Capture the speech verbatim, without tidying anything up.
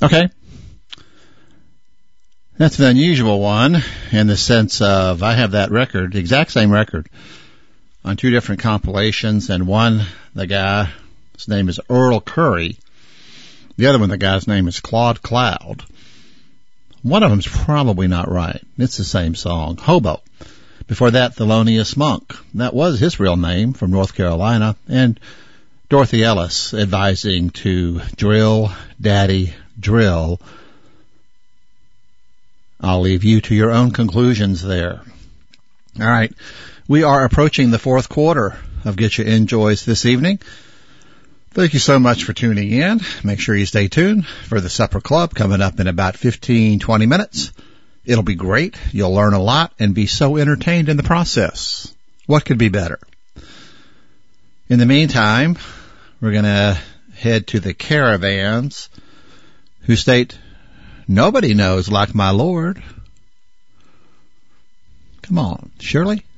Okay. That's an unusual one in the sense of I have that record, the exact same record, on two different compilations, and one, the guy, his name is Earl Curry. The other one, the guy's name is Claude Cloud. One of them's probably not right. It's the same song, Hobo. Before that, Thelonious Monk. That was his real name, from North Carolina. And Dorothy Ellis advising to drill, daddy, drill. I'll leave you to your own conclusions there. All right. We are approaching the fourth quarter of Get Your Enjoys this evening. Thank you so much for tuning in. Make sure you stay tuned for the Supper Club coming up in about fifteen, twenty minutes. It'll be great. You'll learn a lot and be so entertained in the process. What could be better? In the meantime, we're going to head to the Caravans, who state, nobody knows like my Lord. Come on, Shirley.